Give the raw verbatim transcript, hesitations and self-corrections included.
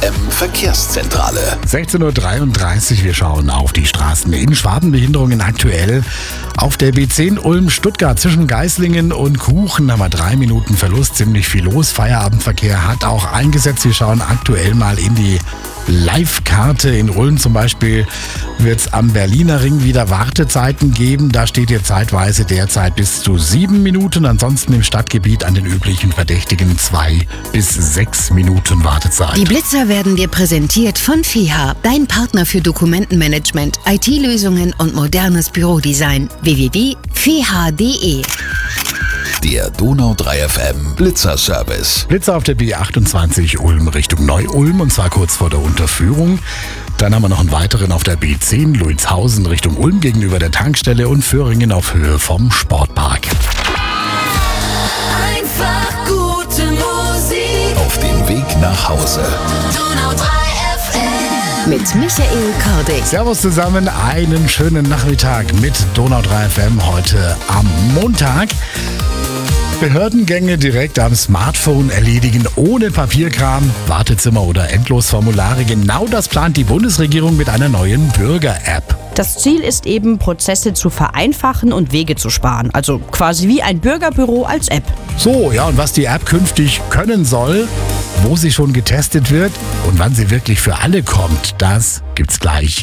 M Verkehrszentrale. sechzehn Uhr dreiunddreißig, wir schauen auf die Straßen in Schwabenbehinderungen aktuell. Auf der B zehn Ulm-Stuttgart zwischen Geislingen und Kuchen haben wir drei Minuten Verlust, ziemlich viel los. Feierabendverkehr hat auch eingesetzt. Wir schauen aktuell mal in die Live-Karte. In Ulm zum Beispiel wird es am Berliner Ring wieder Wartezeiten geben. Da steht ihr zeitweise derzeit bis zu sieben Minuten. Ansonsten im Stadtgebiet an den üblichen Verdächtigen zwei bis sechs Minuten Wartezeit. Die Blitzer werden dir präsentiert von F I H A, dein Partner für Dokumentenmanagement, I T-Lösungen und modernes Bürodesign. w w w punkt f i h a punkt d e. Der Donau drei F M Blitzer-Service. Blitzer auf der B achtundzwanzig Ulm Richtung Neu-Ulm und zwar kurz vor der Unterführung. Dann haben wir noch einen weiteren auf der B zehn Luitshausen Richtung Ulm gegenüber der Tankstelle und Föhringen auf Höhe vom Sportpark. Einfach gute Musik. Auf dem Weg nach Hause. Donau drei F M. Mit Michael Kordek. Servus zusammen, einen schönen Nachmittag mit Donau drei F M heute am Montag. Behördengänge direkt am Smartphone erledigen, ohne Papierkram, Wartezimmer oder Endlosformulare. Genau das plant die Bundesregierung mit einer neuen Bürger-App. Das Ziel ist eben, Prozesse zu vereinfachen und Wege zu sparen. Also quasi wie ein Bürgerbüro als App. So, ja, und was die App künftig können soll, wo sie schon getestet wird und wann sie wirklich für alle kommt, das gibt's gleich